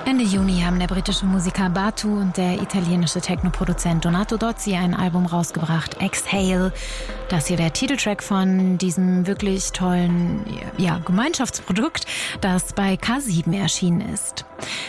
Ende Juni haben der britische Musiker Batu und der italienische Techno-Produzent Donato Dozzi ein Album rausgebracht, Exhale. Das hier der Titeltrack von diesem wirklich tollen Gemeinschaftsprodukt, das bei K7 erschienen ist.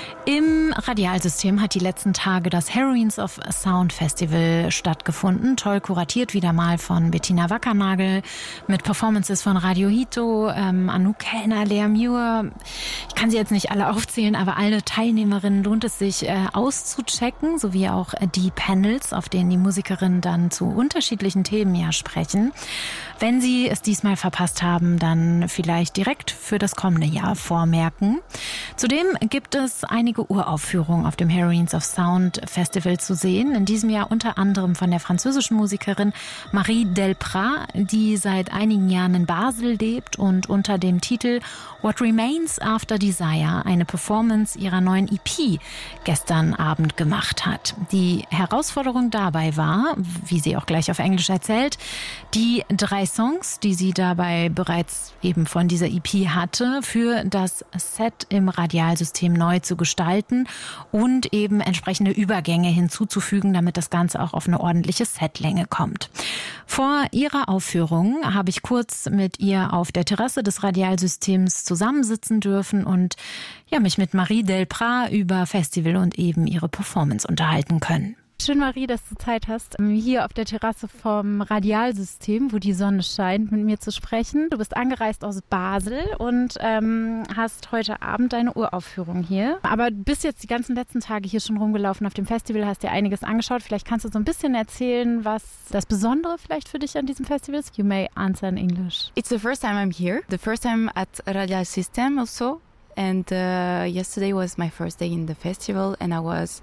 Im Radialsystem hat die letzten Tage das Heroines of Sound Festival stattgefunden. Toll kuratiert wieder mal von Bettina Wackernagel mit Performances von Radio Hito, Anouk Kellner, Lea Muir. Ich kann sie jetzt nicht alle aufzählen, aber alle Teilnehmerinnen lohnt es sich auszuchecken, sowie auch die Panels, auf denen die Musikerinnen dann zu unterschiedlichen Themen sprechen. Wenn Sie es diesmal verpasst haben, dann vielleicht direkt für das kommende Jahr vormerken. Zudem gibt es einige Uraufführungen auf dem Heroines of Sound Festival zu sehen. In diesem Jahr unter anderem von der französischen Musikerin Marie Delprat, die seit einigen Jahren in Basel lebt und unter dem Titel What Remains After Desire eine Performance ihrer neuen EP gestern Abend gemacht hat. Die Herausforderung dabei war, wie sie auch gleich auf Englisch erzählt, die 3 Songs, die sie dabei bereits eben von dieser EP hatte, für das Set im Radialsystem neu zu gestalten und eben entsprechende Übergänge hinzuzufügen, damit das Ganze auch auf eine ordentliche Setlänge kommt. Vor ihrer Aufführung habe ich kurz mit ihr auf der Terrasse des Radialsystems zusammensitzen dürfen und mich mit Marie Delprat über Festival und eben ihre Performance unterhalten können. Schön, Marie, dass du Zeit hast, hier auf der Terrasse vom Radialsystem, wo die Sonne scheint, mit mir zu sprechen. Du bist angereist aus Basel und hast heute Abend deine Uraufführung hier. Aber bist jetzt die ganzen letzten Tage hier schon rumgelaufen auf dem Festival, hast dir einiges angeschaut. Vielleicht kannst du so ein bisschen erzählen, was das Besondere vielleicht für dich an diesem Festival ist. You may answer in English. It's the first time I'm here. The first time at Radial System also. And yesterday was my first day in the festival and I was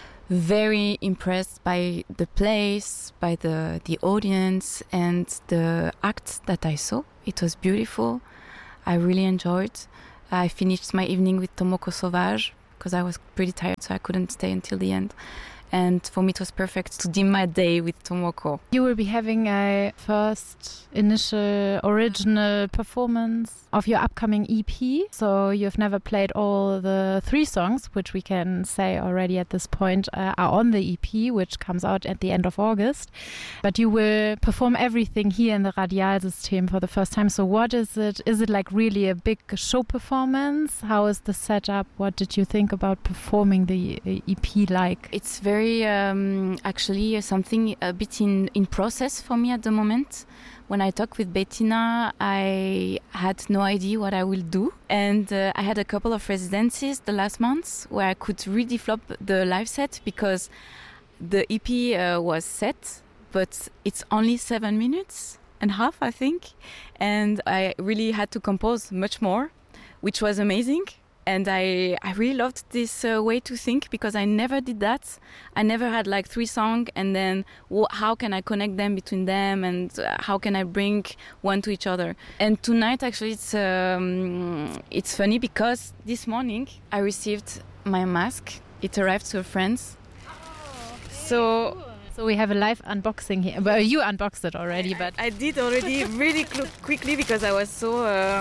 very impressed by the place, by the audience and the act that I saw. It was beautiful. I really enjoyed. I finished my evening with Tomoko Sauvage because I was pretty tired, so I couldn't stay until the end. And for me it was perfect to dim my day with Tomoko. You will be having a first initial original performance of your upcoming EP. So you've never played all the 3 songs, which we can say already at this point are on the EP, which comes out at the end of August. But you will perform everything here in the Radialsystem for the first time. So what is it? Is it like really a big show performance? How is the setup? What did you think about performing the EP like? It's very actually something a bit in process for me at the moment. When I talked with Bettina, I had no idea what I will do. And I had a couple of residencies the last months where I could redevelop the live set because the EP was set, but it's only 7 minutes and a half, I think. And I really had to compose much more, which was amazing. And I really loved this way to think because I never did that. I never had like 3 songs and then how can I connect them between them and how can I bring one to each other. And tonight actually it's funny because this morning I received my mask. It arrived to a friend's. So we have a live unboxing here. Well, you unboxed it already, but I did already really quickly because I was so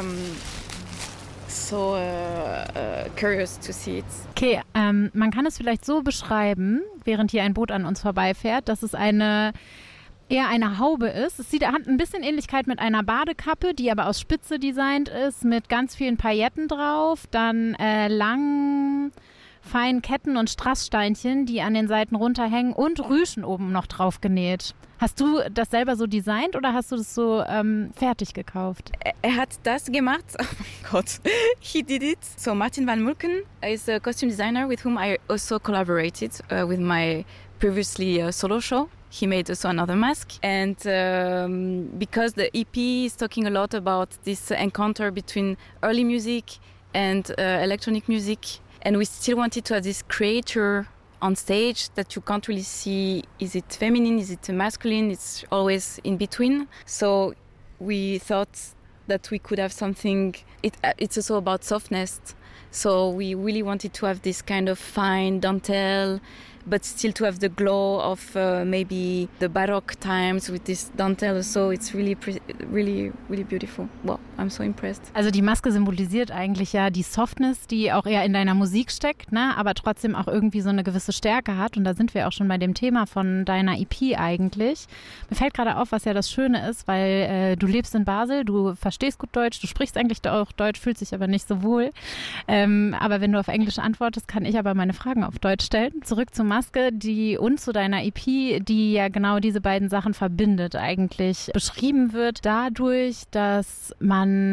curious to see it. Okay, man kann es vielleicht so beschreiben, während hier ein Boot an uns vorbeifährt, dass es eher eine Haube ist. Es hat ein bisschen Ähnlichkeit mit einer Badekappe, die aber aus Spitze designt ist, mit ganz vielen Pailletten drauf, dann langen, feinen Ketten und Strasssteinchen, die an den Seiten runterhängen und Rüschen oben noch drauf genäht. Hast du das selber so designt oder hast du das so fertig gekauft? Er hat das gemacht. Oh mein Gott, he did it. So Martin van Mulken is a costume designer with whom I also collaborated with my previously solo show. He made also another mask. And because the EP is talking a lot about this encounter between early music and electronic music, and we still wanted to have this creator on stage that you can't really see, is it feminine, is it masculine, it's always in between. So we thought that we could have something, it's also about softness. So we really wanted to have this kind of fine dentelle but still to have the glow of maybe the Baroque times with this dentelle. So it's really, really, really beautiful. Wow, I'm so impressed. Also die Maske symbolisiert eigentlich ja die Softness, die auch eher in deiner Musik steckt, ne? Aber trotzdem auch irgendwie so eine gewisse Stärke hat. Und da sind wir auch schon bei dem Thema von deiner EP eigentlich. Mir fällt gerade auf, was ja das Schöne ist, weil du lebst in Basel, du verstehst gut Deutsch, du sprichst eigentlich auch Deutsch, fühlst dich aber nicht so wohl. Aber wenn du auf Englisch antwortest, kann ich aber meine Fragen auf Deutsch stellen. Zurück zur Maske, und zu deiner EP, die ja genau diese beiden Sachen verbindet eigentlich. Beschrieben wird dadurch, dass man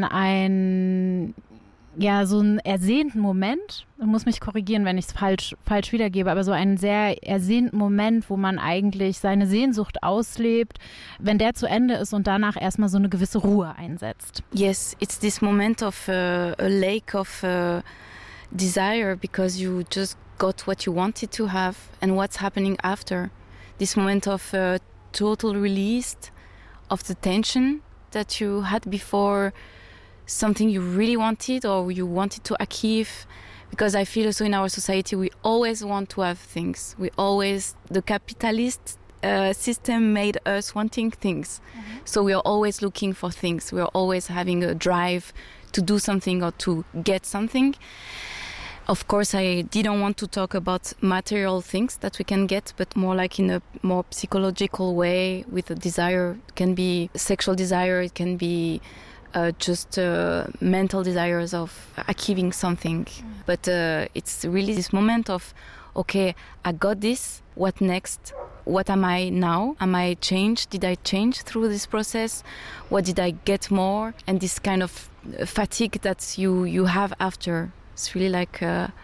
so einen ersehnten Moment, ich muss mich korrigieren, wenn ich es falsch wiedergebe, aber so einen sehr ersehnten Moment, wo man eigentlich seine Sehnsucht auslebt, wenn der zu Ende ist und danach erstmal so eine gewisse Ruhe einsetzt. Yes, it's this moment of a lake of desire because you just got what you wanted to have and what's happening after. This moment of total release of the tension that you had before something you really wanted or you wanted to achieve, because I feel also in our society we always want to have things. The capitalist system made us wanting things. Mm-hmm. So we are always looking for things. We are always having a drive to do something or to get something. Of course, I didn't want to talk about material things that we can get, but more like in a more psychological way with a desire. It can be sexual desire, it can be just mental desires of achieving something. But it's really this moment of, okay, I got this, what next? What am I now? Am I changed? Did I change through this process? What did I get more? And this kind of fatigue that you have after. It's really like,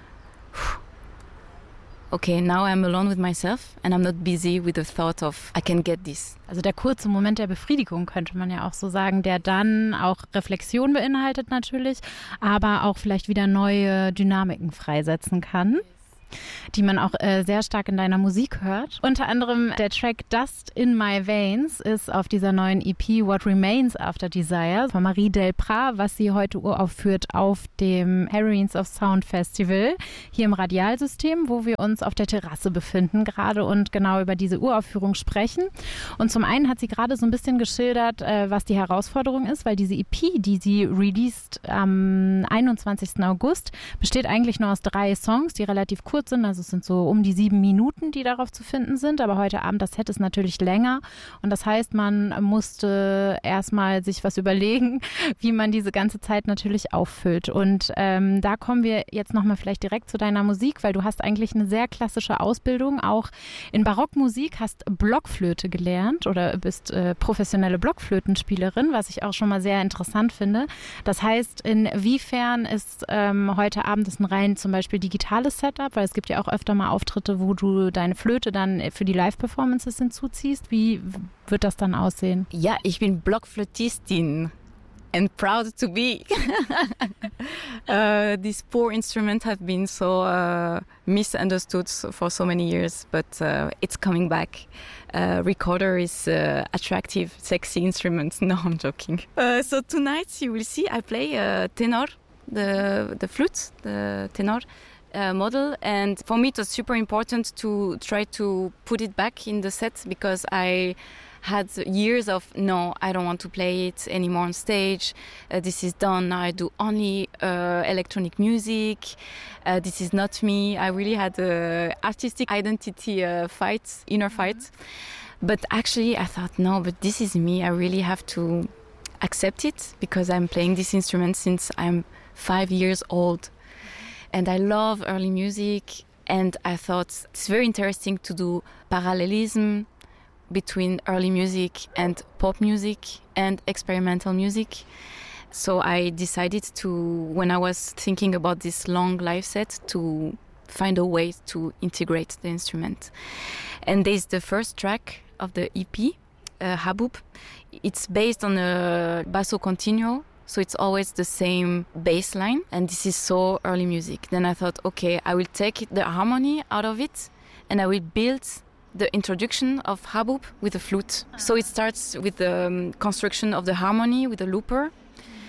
okay, now I'm alone with myself and I'm not busy with the thought of I can get this. Also der kurze Moment der Befriedigung könnte man ja auch so sagen, der dann auch Reflexion beinhaltet natürlich, aber auch vielleicht wieder neue Dynamiken freisetzen kann, die man auch sehr stark in deiner Musik hört. Unter anderem der Track Dust in My Veins ist auf dieser neuen EP What Remains After Desire von Marie Delprat, was sie heute uraufführt auf dem Heroines of Sound Festival hier im Radialsystem, wo wir uns auf der Terrasse befinden gerade und genau über diese Uraufführung sprechen. Und zum einen hat sie gerade so ein bisschen geschildert, was die Herausforderung ist, weil diese EP, die sie released am 21. August, besteht eigentlich nur aus 3 Songs, die relativ kurz sind, also es sind so um die 7 Minuten, die darauf zu finden sind, aber heute Abend, das Set ist natürlich länger und das heißt, man musste erstmal sich was überlegen, wie man diese ganze Zeit natürlich auffüllt und da kommen wir jetzt nochmal vielleicht direkt zu deiner Musik, weil du hast eigentlich eine sehr klassische Ausbildung, auch in Barockmusik, hast Blockflöte gelernt oder bist professionelle Blockflötenspielerin, was ich auch schon mal sehr interessant finde. Das heißt, inwiefern ist heute Abend das ein rein zum Beispiel digitales Setup, weil es gibt ja auch öfter mal Auftritte, wo du deine Flöte dann für die Live-Performances hinzuziehst. Wie wird das dann aussehen? Ja, ich bin Blockflötistin and proud to be. These poor instruments have been so misunderstood for so many years, but it's coming back. Recorder is attractive, sexy instruments. No, I'm joking. So tonight you will see I play tenor, the flute, the tenor. Model, and for me it was super important to try to put it back in the set because I had years of no, I don't want to play it anymore on stage. This is done. Now I do only electronic music. This is not me. I really had a artistic identity inner fight. But actually I thought, no, but this is me. I really have to accept it because I'm playing this instrument since I'm 5 years old. And I love early music, and I thought it's very interesting to do parallelism between early music and pop music and experimental music. So I decided to, when I was thinking about this long live set, to find a way to integrate the instrument. And there's the first track of the EP, Habub. It's based on a basso continuo. So it's always the same bass line, and this is so early music. Then I thought, okay, I will take the harmony out of it, and I will build the introduction of Habub with the flute. So it starts with the construction of the harmony with the looper,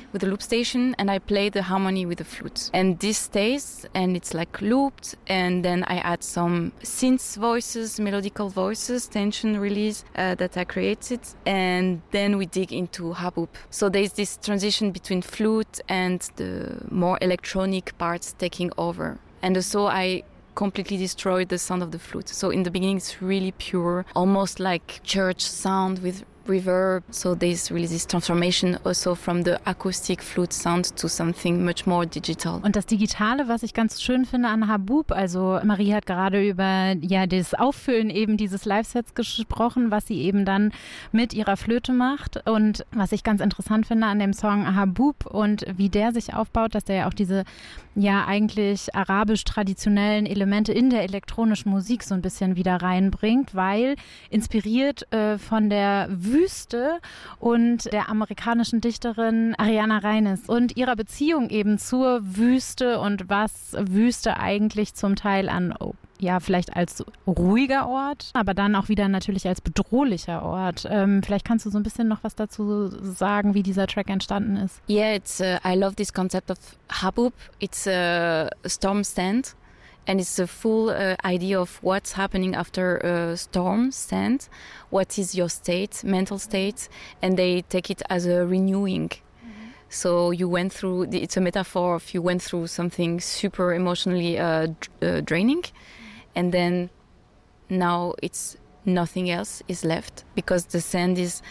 with the loop station, and I play the harmony with the flute. And this stays, and it's like looped, and then I add some synth voices, melodical voices, tension release that I created, and then we dig into haboob. So there's this transition between flute and the more electronic parts taking over. And also I completely destroyed the sound of the flute. So in the beginning it's really pure, almost like church sound with reverb. So there's really this transformation also from the acoustic flute sound to something much more digital. Und das Digitale, was ich ganz schön finde an Haboob, also Marie hat gerade über das Auffüllen eben dieses Live-Sets gesprochen, was sie eben dann mit ihrer Flöte macht. Und was ich ganz interessant finde an dem Song Haboob und wie der sich aufbaut, dass der ja auch diese eigentlich arabisch-traditionellen Elemente in der elektronischen Musik so ein bisschen wieder reinbringt, weil inspiriert von der Wüste und der amerikanischen Dichterin Ariana Reines und ihrer Beziehung eben zur Wüste und was Wüste eigentlich zum Teil an vielleicht als ruhiger Ort, aber dann auch wieder natürlich als bedrohlicher Ort. Vielleicht kannst du so ein bisschen noch was dazu sagen, wie dieser Track entstanden ist. Yeah, I love this concept of haboob. It's a storm stand. And it's a full idea of what's happening after a storm stand. What is your state, mental state? And they take it as a renewing. Mm-hmm. So you went through, it's a metaphor of you went through something super emotionally draining. And then now it's nothing else is left because the sand is,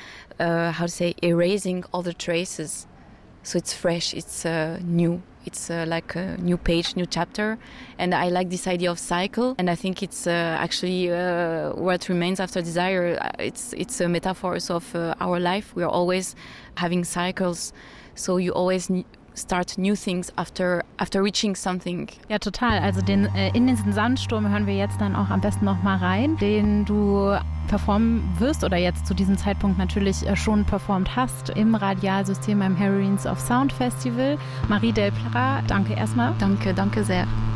erasing all the traces. So it's fresh, it's new. It's like a new page, new chapter. And I like this idea of cycle. And I think it's actually what remains after desire. It's a metaphor also of our life. We are always having cycles. So you always start new things after reaching something. Ja, total. Also in diesen Sandsturm hören wir jetzt dann auch am besten noch mal rein, den du performen wirst oder jetzt zu diesem Zeitpunkt natürlich schon performt hast im Radialsystem beim Heroines of Sound Festival. Marie Delprat, danke erstmal. Danke sehr.